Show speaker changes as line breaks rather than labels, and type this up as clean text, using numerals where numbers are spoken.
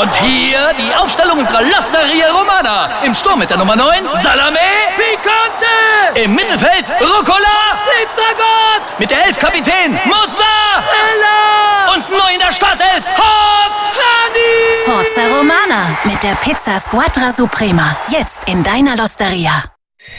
Und hier die Aufstellung unserer L'Osteria Romana. Im Sturm mit der Nummer 9, Salame.
Picante!
Im Mittelfeld, Rucola.
Pizzagott!
Mit der 11 Kapitän, Mozzarella. Und neu in der Startelf, Hot
Honey!
Forza Romana mit der Pizza Squadra Suprema. Jetzt in deiner L'Osteria.